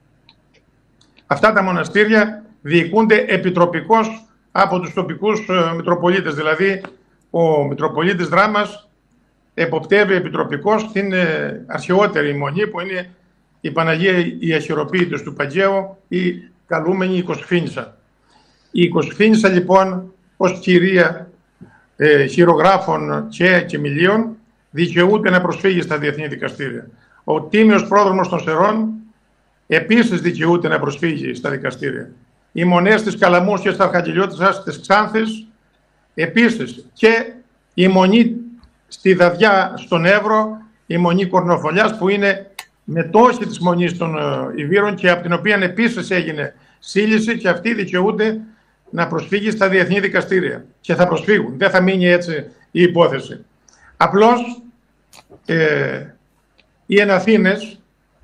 αυτά τα μοναστήρια διοικούνται επιτροπικώς από τους τοπικούς ε, Μητροπολίτες. Δηλαδή, ο Μητροπολίτης Δράμας εποπτεύει επιτροπικώς την ε, αρχαιότερη μονή, που είναι η Παναγία η Αχυροποίητος του Παντζέου, η καλούμενη Οικοσφήνισσα. Η Οικοσφήνισσα λοιπόν, ως κυρία ε, χειρογράφων και κεμιλίων, δικαιούται να προσφύγει στα διεθνή δικαστήρια. Ο Τίμιος Πρόδρομος των Σερών επίσης δικαιούται να προσφύγει στα δικαστήρια. Οι μονές της Καλαμούς και της Αρχαγγελιώτισσας της Ξάνθης επίσης, και η μονή στη Δαδιά στον Εύρο, η μονή Κορνοφολιάς, που είναι μετόχη της μονής των Ιβύρων και από την οποία επίσης έγινε σύλληση, και αυτοί δικαιούνται να προσφύγει στα διεθνή δικαστήρια. Και θα προσφύγουν. Δεν θα μείνει έτσι η υπόθεση. Απλώς ε, οι Εναθήνες,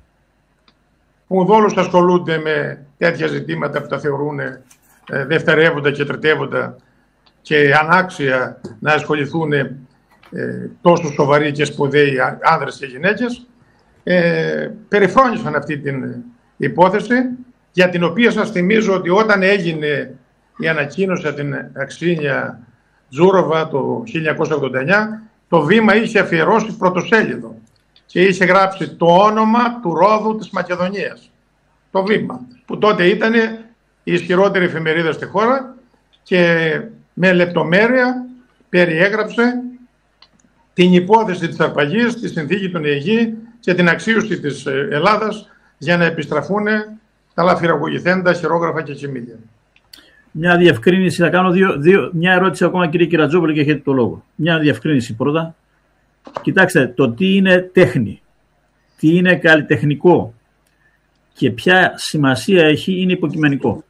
που δόλως ασχολούνται με τέτοια ζητήματα που τα θεωρούν ε, δευτερεύοντα και τριτεύοντα και ανάξια να ασχοληθούν ε, τόσο σοβαροί και σπουδαίοι άνδρες και γυναίκες, ε, περιφρόνησαν αυτή την υπόθεση, για την οποία σας θυμίζω ότι όταν έγινε η ανακοίνωση από την Αξίνια Τζούροβα το χίλια εννιακόσια ογδόντα εννιά, το Βήμα είχε αφιερώσει πρωτοσέλιδο και είχε γράψει το όνομα του Ρόδου της Μακεδονίας. Το Βήμα, που τότε ήταν η ισχυρότερη εφημερίδα στη χώρα, και με λεπτομέρεια περιέγραψε την υπόθεση της αρπαγής, τη συνθήκη των Αιγή και την αξίωση της Ελλάδας για να επιστραφούν τα λαφυραγωγηθέντα χειρόγραφα και κυμήλια. Μια διευκρίνηση, θα κάνω δύο, δύο, μια ερώτηση ακόμα, κύριε Κυρατζόπουλε, και έχετε το λόγο. Μια διευκρίνηση πρώτα. Κοιτάξτε, το τι είναι τέχνη, τι είναι καλλιτεχνικό και ποια σημασία έχει είναι υποκειμενικό.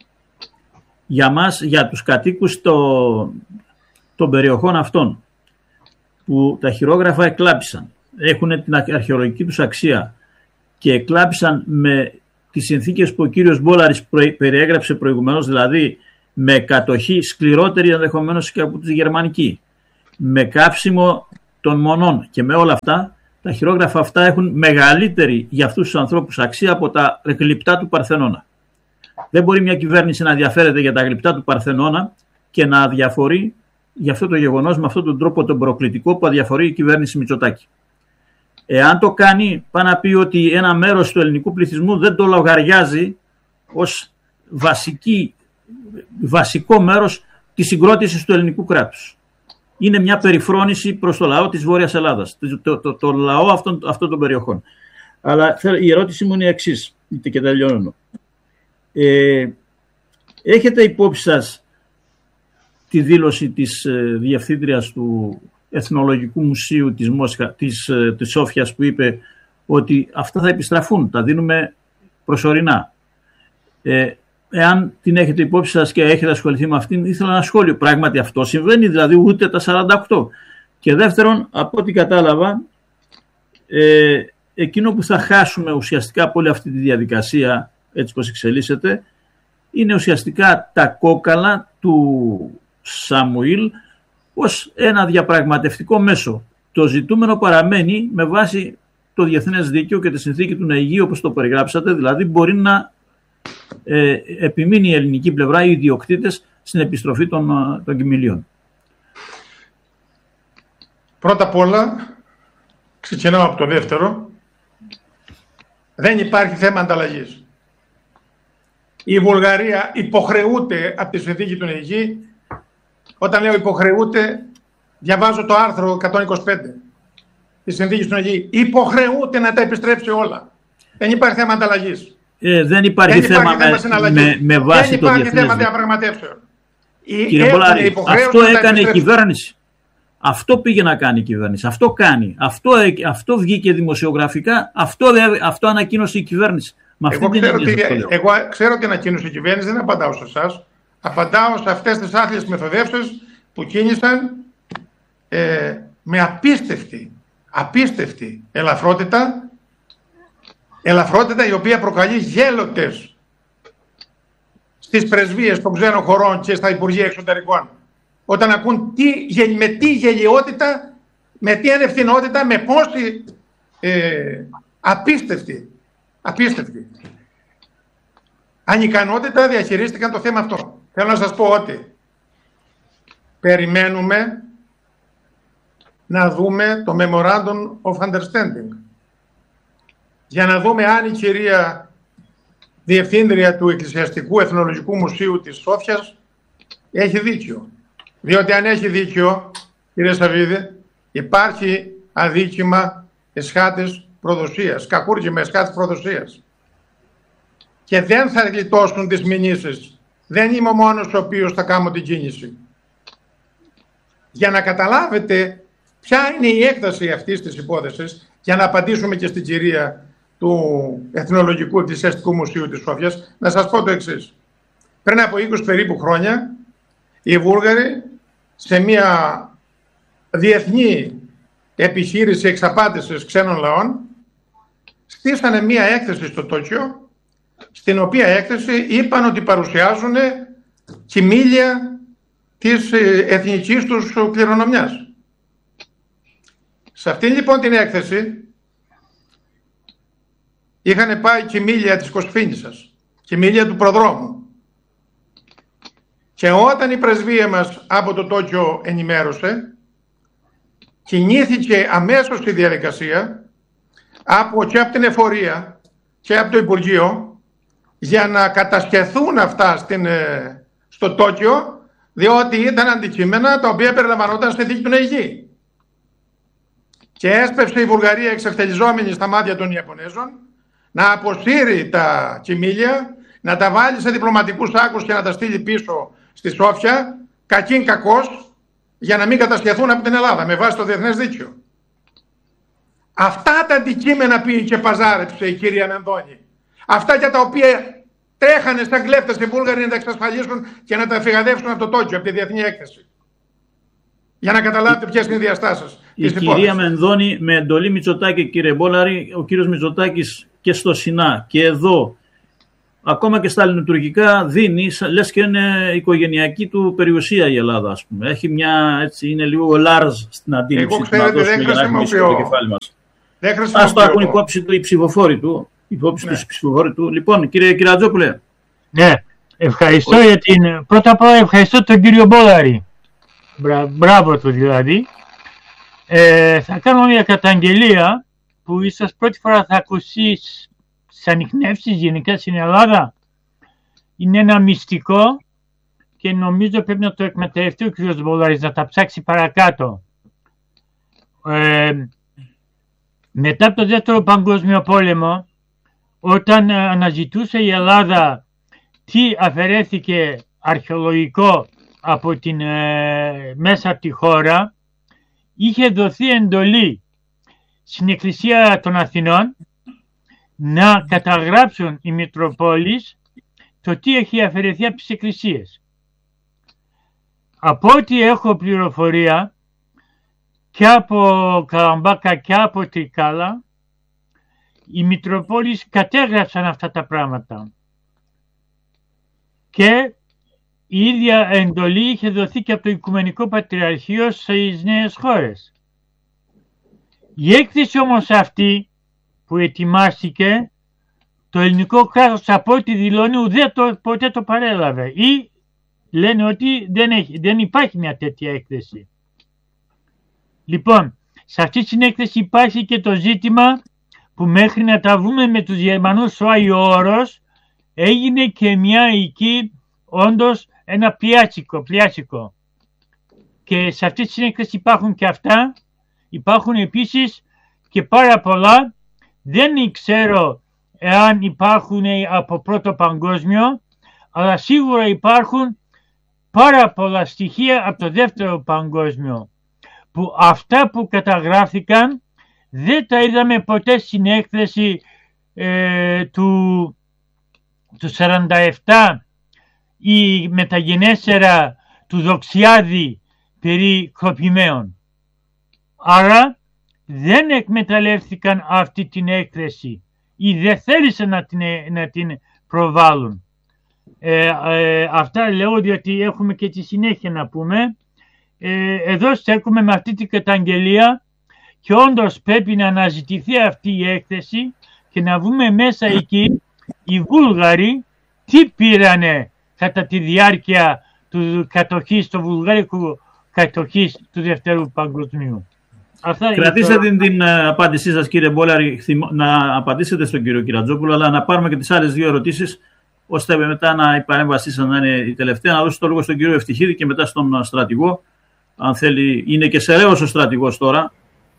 Για μας, για τους κατοίκους το, των περιοχών αυτών, που τα χειρόγραφα εκλάπησαν, έχουν την αρχαιολογική τους αξία και εκλάπησαν με τις συνθήκες που ο κύριος Μπόλαρης περιέγραψε προηγουμένως, δηλαδή με κατοχή σκληρότερη ενδεχομένως και από τη γερμανική, με κάψιμο των μονών και με όλα αυτά, Τα χειρόγραφα αυτά έχουν μεγαλύτερη για αυτούς τους ανθρώπους αξία από τα γλυπτά του Παρθενώνα. Δεν μπορεί μια κυβέρνηση να ενδιαφέρεται για τα γλυπτά του Παρθενώνα και να αδιαφορεί για αυτό το γεγονός με αυτόν τον τρόπο τον προκλητικό που αδιαφορεί η κυβέρνηση Μητσοτάκη. Εάν το κάνει, πάει να πει ότι ένα μέρος του ελληνικού πληθυσμού δεν το λογαριάζει ως βασική, βασικό μέρος της συγκρότησης του ελληνικού κράτους. Είναι μια περιφρόνηση προς το λαό της Βόρειας Ελλάδας, το, το, το, το λαό αυτών, αυτών των περιοχών. Αλλά η ερώτηση μου είναι η εξής, και τελειώνω. Ε, έχετε υπόψη σας τη δήλωση της ε, διευθύντριας του Εθνολογικού Μουσείου της, Μόσχα, της, ε, της Σόφιας που είπε ότι αυτά θα επιστραφούν, τα δίνουμε προσωρινά. Ε, εάν την έχετε υπόψη σας και έχετε ασχοληθεί με αυτήν, ήθελα ένα σχόλιο. Πράγματι αυτό συμβαίνει, δηλαδή ούτε τα σαράντα οκτώ. Και δεύτερον, από ό,τι κατάλαβα, ε, εκείνο που θα χάσουμε ουσιαστικά από όλη αυτή τη διαδικασία, έτσι πως εξελίσσεται, είναι ουσιαστικά τα κόκαλα του Σαμουήλ ως ένα διαπραγματευτικό μέσο. Το ζητούμενο παραμένει με βάση το διεθνές δίκαιο και τη συνθήκη του Ναιγίου, όπως το περιγράψατε, δηλαδή μπορεί να ε, επιμείνει η ελληνική πλευρά, οι ιδιοκτήτες, στην επιστροφή των, των κοιμηλίων. Πρώτα απ' όλα, ξεκινάω από το δεύτερο, δεν υπάρχει θέμα ανταλλαγής. Η Βουλγαρία υποχρεούται από τη συνθήκη του Ναιγίου. Όταν λέω υποχρεούται, διαβάζω το άρθρο εκατόν είκοσι πέντε της συνθήκης του Ναιγίου. Υποχρεούται να τα επιστρέψει όλα. Δεν υπάρχει θέμα ανταλλαγής. Ε, δεν υπάρχει δεν θέμα, υπάρχει θέμα με, με, με βάση δεν το υπάρχει θέμα διεθνές. διαπραγματεύσεων. Κύριε Μπολάρη, αυτό έκανε η κυβέρνηση. Αυτό πήγε να κάνει η κυβέρνηση. Αυτό κάνει. Αυτό, αυτό βγήκε δημοσιογραφικά. Αυτό, αυτό ανακοίνωσε η κυβέρνηση. Εγώ ξέρω, ότι, εγώ ξέρω ότι ανακοίνωσε η κυβέρνηση, δεν απαντάω σε εσάς. Απαντάω σε αυτές τις άθλιες μεθοδεύσεις που κίνησαν ε, με απίστευτη, απίστευτη ελαφρότητα, ελαφρότητα η οποία προκαλεί γέλοτες στις πρεσβείες των ξένων χωρών και στα Υπουργεία Εξωτερικών. Όταν ακούν τι, με τι γελιότητα, με τι ανευθυνότητα, με πόση ε, απίστευτη, απίστευτη ανικανότητα διαχειρίστηκαν το θέμα αυτό. Θέλω να σας πω ότι περιμένουμε να δούμε το Memorandum of Understanding για να δούμε αν η κυρία Διευθύντρια του Εκκλησιαστικού Εθνολογικού Μουσείου της Σόφιας έχει δίκιο. Διότι αν έχει δίκιο, κύριε Σαββίδη, υπάρχει αδίκημα εσχάτης προδοσίας, κακούργημα εσχάτης προδοσίας. Και δεν θα γλιτώσουν τις μηνύσεις. Δεν είμαι ο μόνος ο οποίος θα κάνω την κίνηση. Για να καταλάβετε ποια είναι η έκταση αυτής της υπόθεσης, για να απαντήσουμε και στην κυρία του Εθνολογικού Εκκλησιαστικού Μουσείου της Σόφιας, να σας πω το εξής. Πριν από είκοσι περίπου χρόνια, οι Βούλγαροι σε μια διεθνή επιχείρηση εξαπάτησης ξένων λαών στήσανε μια έκθεση στο Τόκιο, στην οποία έκθεση είπαν ότι παρουσιάζουν κοιμήλια της εθνικής τους κληρονομιάς. Σε αυτήν λοιπόν την έκθεση είχαν πάει κοιμήλια της Κοσφίνισσας, κοιμήλια του προδρόμου. Και όταν η πρεσβεία μας από το Τόκιο ενημέρωσε, κινήθηκε αμέσως η διαδικασία από, και από την εφορία και από το Υπουργείο για να κατασχεθούν αυτά στην, στο Τόκιο, διότι ήταν αντικείμενα τα οποία περιλαμβανόταν στη δίκη του Ναιγίου. Και έσπευσε η Βουλγαρία εξευτελιζόμενη στα μάτια των Ιαπωνέζων να αποσύρει τα κοιμήλια, να τα βάλει σε διπλωματικούς σάκους και να τα στείλει πίσω στη Σόφια, κακήν κακός, για να μην κατασχεθούν από την Ελλάδα με βάση το διεθνές δίκαιο. Αυτά τα αντικείμενα πήγε και παζάρεψε η κυρία Μενδώνη. Αυτά για τα οποία τρέχανε σαν κλέφτες οι Βούλγαροι να τα εξασφαλίσουν και να τα φυγαδεύσουν από το Τόκιο, από τη διεθνή έκθεση. Για να καταλάβετε ποιες είναι οι διαστάσεις. Η κυρία υπόθεσης. Μενδώνη με εντολή Μητσοτάκη, κύριε Μπόλαρη, ο κύριος Μητσοτάκης και στο Σινά και εδώ, ακόμα και στα ελληνοτουρκικά, δίνει, λες και είναι οικογενειακή του περιουσία η Ελλάδα, ας πούμε. Έχει μια, έτσι, είναι λίγο λάρζ στην αντίληψη. Εγώ ξέρετε, δεν χρησιμοποιώ, Δεν χρησιμοποιώ. Ας το έχουν υπόψη του οι ψηφοφόροι του. Υπόψη ναι. τους ψηφοφόροι του. Λοιπόν, κύριε Κυρατζόπουλε. Ναι, ευχαριστώ για την... Πρώτα απ' όλα ευχαριστώ τον κύριο Μπόλαρη. Μπρα... Μπράβο του δηλαδή. Ε, θα κάνω μια καταγγελία που ίσως πρώτη φορά θα ακούσει στις ανιχνεύσεις γενικά στην Ελλάδα. Είναι ένα μυστικό και νομίζω πρέπει να το εκμεταλλευτεί ο κύριος Μπόλαρης, να τα ψάξει παρακάτω. Ε, μετά από το δεύτερο παγκόσμιο πόλεμο, όταν αναζητούσε η Ελλάδα τι αφαιρέθηκε αρχαιολογικό από την, ε, μέσα από τη χώρα, είχε δοθεί εντολή στην Εκκλησία των Αθηνών να καταγράψουν οι Μητροπόλεις το τι έχει αφαιρεθεί από τις εκκλησίες. Από ό,τι έχω πληροφορία και από Καλαμπάκα και από Τρικάλα, οι Μητροπόλεις κατέγραψαν αυτά τα πράγματα. Και η ίδια εντολή είχε δοθεί και από το Οικουμενικό Πατριαρχείο στις νέες χώρες. Η έκθεση όμως αυτή που ετοιμάστηκε, το ελληνικό κράτος από ό,τι δηλώνει ουδέ το, ποτέ το παρέλαβε. Ή λένε ότι δεν, έχει, δεν υπάρχει μια τέτοια έκθεση. Λοιπόν, σε αυτή την έκθεση υπάρχει και το ζήτημα που μέχρι να τα βούμε με τους Γερμανούς στο Άγιο Όρος, έγινε και μια εκεί όντως ένα πλιάτσικο, πλιάτσικο. Και σε αυτή την έκθεση υπάρχουν και αυτά. Υπάρχουν επίσης και πάρα πολλά. Δεν ξέρω εάν υπάρχουν από πρώτο παγκόσμιο, αλλά σίγουρα υπάρχουν πάρα πολλά στοιχεία από το δεύτερο παγκόσμιο, που αυτά που καταγράφηκαν δεν τα είδαμε ποτέ στην έκθεση ε, του, του σαράντα επτά ή μεταγενέστερα του Δοξιάδη περί Κλοπημαίων. Άρα δεν εκμεταλλεύτηκαν αυτή την έκθεση ή δεν θέλησαν να την, να την προβάλλουν. Ε, ε, αυτά λέω διότι έχουμε και τη συνέχεια να πούμε. Ε, εδώ στέκουμε με αυτή την καταγγελία και όντως πρέπει να αναζητηθεί αυτή η έκθεση και να βγούμε μέσα εκεί οι Βούλγαροι τι πήρανε κατά τη διάρκεια του κατοχής, του βουλγαρικού κατοχής του Δευτέρου Παγκοσμίου. Αυτά Κρατήστε το... την, την uh, απάντησή σας, κύριε Μπόλαρη, να απαντήσετε στον κύριο Κυρατζόπουλο, αλλά να πάρουμε και τις άλλες δύο ερωτήσεις, ώστε μετά να η παρέμβασή σας να είναι η τελευταία. Να δώσω το λόγο στον κύριο Ευτυχίδη και μετά στον στρατηγό. Αν θέλει, είναι και σεραίος ο στρατηγός τώρα.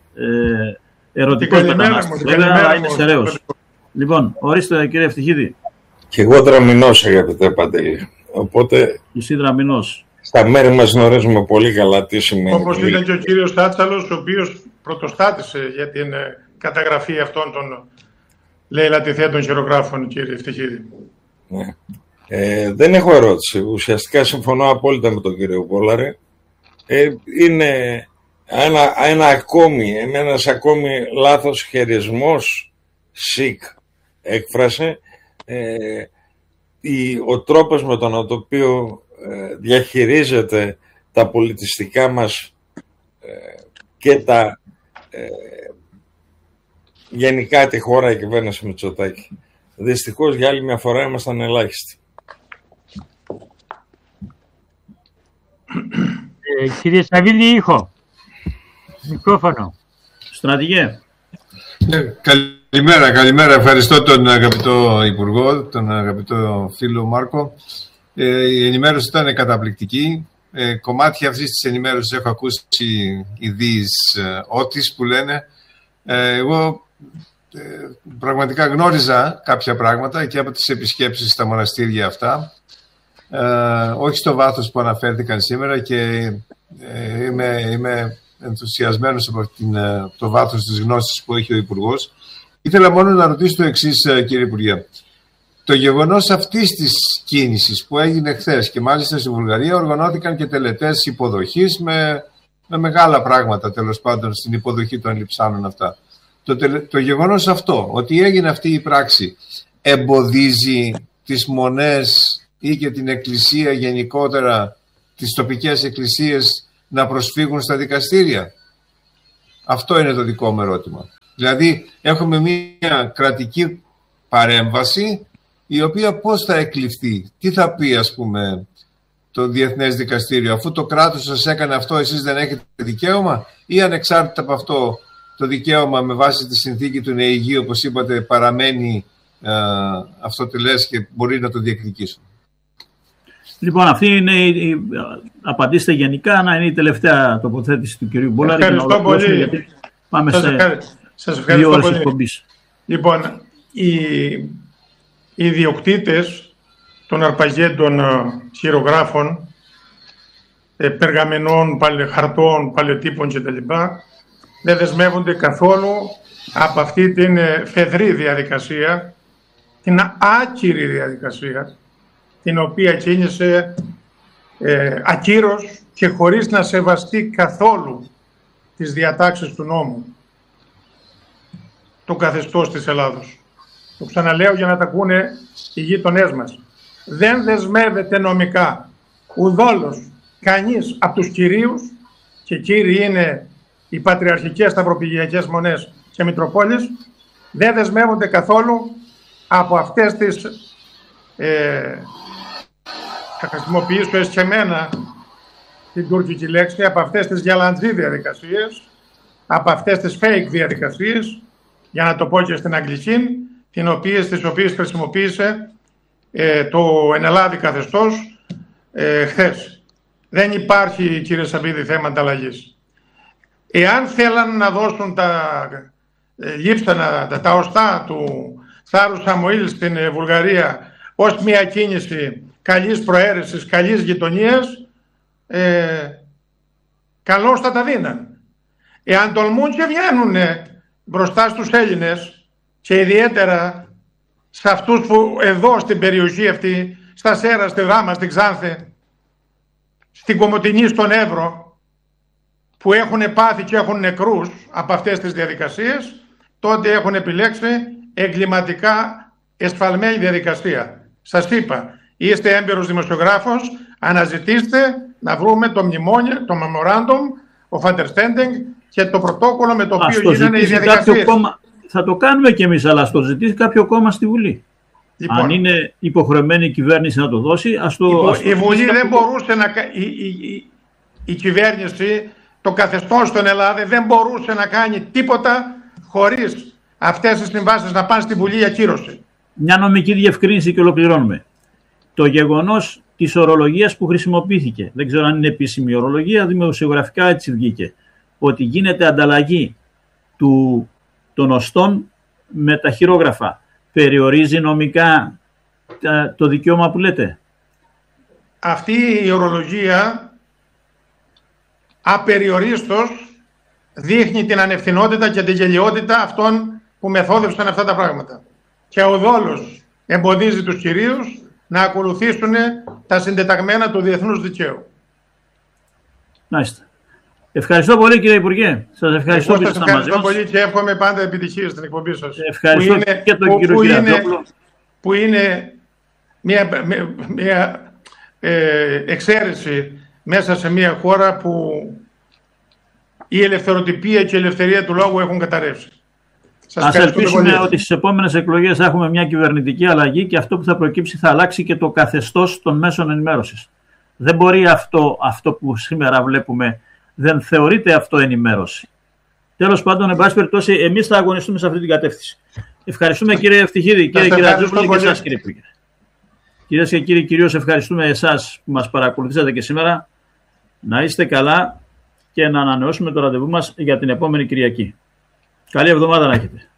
Ε, ερωτικός μετανάστης, βέβαια, αλλά είναι σεραίος. Λοιπόν, ορίστε κύριε Ευτυχίδη. Και εγώ δραμηνός, αγαπητέ Παντελή. Οπότε, εσύ δραμηνός. Στα μέρη μας γνωρίζουμε πολύ καλά τι σημαίνει. Όπως ήταν και ο κύριος Τάτσαλος, ο οποίος πρωτοστάτησε για την καταγραφή αυτών των λαιλατιθέντων χειρογράφων, κύριε Ευτυχίδη. Ναι. Ε, δεν έχω ερώτηση. Ουσιαστικά συμφωνώ απόλυτα με τον κύριο Μπόλαρη. Ε, είναι ένα, ένα ακόμη, ένας ακόμη λάθος χειρισμός, σικ έκφρασε, ε, η, ο τρόπος με τον οποίο ε, διαχειρίζεται τα πολιτιστικά μας ε, και τα ε, γενικά τη χώρα η κυβέρνηση Μητσοτάκη. Δυστυχώς για άλλη μια φορά ήμασταν ελάχιστοι. Ε, κύριε Σαββίδη, ήχο. Μικρόφωνο. Στρατηγέ. Ε, καλημέρα, καλημέρα. Ευχαριστώ τον αγαπητό Υπουργό, τον αγαπητό φίλο Μάρκο. Ε, η ενημέρωση ήταν καταπληκτική. Ε, κομμάτια αυτής της ενημέρωσης έχω ακούσει ιδίης ε, ότις που λένε. Ε, εγώ ε, πραγματικά γνώριζα κάποια πράγματα και από τις επισκέψεις στα μοναστήρια αυτά. Ε, όχι στο βάθος που αναφέρθηκαν σήμερα και ε, είμαι, είμαι ενθουσιασμένος από την, το βάθος της γνώσης που έχει ο Υπουργός. Ήθελα μόνο να ρωτήσω το εξής, κύριε Υπουργέ. Το γεγονός αυτής της κίνησης που έγινε χθες και μάλιστα στη Βουλγαρία οργανώθηκαν και τελετές υποδοχής με, με μεγάλα πράγματα τέλος πάντων στην υποδοχή των λειψάνων αυτά. Το, το γεγονός αυτό, ότι έγινε αυτή η πράξη, εμποδίζει τις μονές ή και την εκκλησία γενικότερα, τις τοπικές εκκλησίες να προσφύγουν στα δικαστήρια. Αυτό είναι το δικό μου ερώτημα. Δηλαδή έχουμε μια κρατική παρέμβαση η οποία πώς θα εκλειφθεί, τι θα πει ας πούμε το Διεθνές Δικαστήριο, αφού το κράτος σας έκανε αυτό εσείς δεν έχετε δικαίωμα, ή ανεξάρτητα από αυτό το δικαίωμα με βάση τη συνθήκη του ΝΕΙΓΙ, όπως είπατε, παραμένει ε, αυτοτελές και μπορεί να το διεκδικήσουν. Λοιπόν, αυτή είναι η, απαντήστε γενικά, να είναι η τελευταία τοποθέτηση του κυρίου Μπόλαρη. Ευχαριστώ πολύ. Πάμε σας σε ευχαριστώ, σας δύο ώρες πολύ. εκπομπής. Λοιπόν, οι, οι ιδιοκτήτες των αρπαγέντων χειρογράφων, ε, περγαμενών, παλαι, χαρτών, παλαιοτύπων κτλ. Δεν δεσμεύονται καθόλου από αυτή την ε, φεδρή διαδικασία, την άκυρη διαδικασία, την οποία κίνησε ε, ακύρως και χωρίς να σεβαστεί καθόλου τις διατάξεις του νόμου το καθεστώς της Ελλάδος. Το ξαναλέω για να τα ακούνε οι γείτονές μας. Δεν δεσμεύεται νομικά ουδόλως κανείς από τους κυρίους, και κύριοι είναι οι πατριαρχικές σταυροπηγιακές μονές και μητροπόλεις, δεν δεσμεύονται καθόλου από αυτές τις ε, θα χρησιμοποιήσω εσκεμμένα την τουρκική λέξη, από αυτές τις γιαλαντζή διαδικασίες, από αυτές τις fake διαδικασίες, για να το πω και στην αγγλική, την οποία, τις οποίες χρησιμοποίησε ε, το ενελλάδι καθεστώς ε, χθες. Δεν υπάρχει, κύριε Σαββίδη, θέμα ανταλλαγής. Εάν θέλαν να δώσουν τα ε, λείψανα, τα, τα οστά του Θάρου Σαμουήλ στην ε, Βουλγαρία ως μια κίνηση καλής προαίρεσης, καλής γειτονίας, ε, καλώς θα τα δίναν. Εάν τολμούν και βγαίνουν μπροστά στους Έλληνες και ιδιαίτερα σε αυτούς που εδώ στην περιοχή αυτή, στα Σέρα, στη Γάμα, στην Ξάνθη, στην Κομοτηνή, στον Εύρο, που έχουν πάθει και έχουν νεκρούς από αυτές τις διαδικασίες, τότε έχουν επιλέξει εγκληματικά εσφαλμένη διαδικασία. Σας είπα, είστε έμπειρος δημοσιογράφος, αναζητήστε να βρούμε το μνημόνιο, το memorandum of understanding και το πρωτόκολλο με το οποίο γίνανε οι διαδικασίες. Κόμμα, θα το κάνουμε κι εμείς, αλλά ας το ζητήσει κάποιο κόμμα στη Βουλή. Λοιπόν, αν είναι υποχρεωμένη η κυβέρνηση να το δώσει, ας το... Η, ας το η Βουλή δεν μπορούσε να... Η, η, η, η κυβέρνηση, το καθεστώς στον Ελλάδα δεν μπορούσε να κάνει τίποτα χωρίς αυτές τις συμβάσεις να πάνε στη Βουλή για κύρωση. Μια νομική διευκρίνηση και ολοκληρώνουμε. Το γεγονός της ορολογίας που χρησιμοποιήθηκε, δεν ξέρω αν είναι επίσημη ορολογία, δημοσιογραφικά έτσι βγήκε, ότι γίνεται ανταλλαγή του, των οστών με τα χειρόγραφα. Περιορίζει νομικά το δικαίωμα που λέτε? Αυτή η ορολογία απεριορίστως δείχνει την ανευθυνότητα και την γελιότητα αυτών που μεθόδευσαν αυτά τα πράγματα. Και ουδόλως εμποδίζει τους κυρίους να ακολουθήσουν τα συντεταγμένα του διεθνούς δικαίου. Μάλιστα. Ευχαριστώ πολύ, κύριε Υπουργέ. Σας ευχαριστώ, Εγώ σας ευχαριστώ πολύ και εύχομαι πάντα επιτυχία στην εκπομπή σας. Ευχαριστώ που είναι, και τον που, κύριο που Κυριαζόπουλο. Είναι, που είναι μια, μια, μια ε, εξαίρεση μέσα σε μια χώρα που η ελευθεροτυπία και η ελευθερία του λόγου έχουν καταρρεύσει. Σας Ας ελπίσουμε πολύ. ότι στις επόμενες εκλογές θα έχουμε μια κυβερνητική αλλαγή και αυτό που θα προκύψει θα αλλάξει και το καθεστώς των μέσων ενημέρωσης. Δεν μπορεί αυτό, αυτό που σήμερα βλέπουμε, δεν θεωρείται αυτό ενημέρωση. Τέλος πάντων, εν πάση περιπτώσει, εμείς θα αγωνιστούμε σε αυτή την κατεύθυνση. Ευχαριστούμε, κύριε Ευτυχίδη, κύριε Κυριαζόπουλο, και εσάς, κύριε Υπουργέ. Κυρίες και κύριοι, κυρίως ευχαριστούμε εσάς που μας παρακολουθήσατε και σήμερα. Να είστε καλά και να ανανεώσουμε το ραντεβού μας για την επόμενη Κυριακή. Καλή εβδομάδα να έχετε.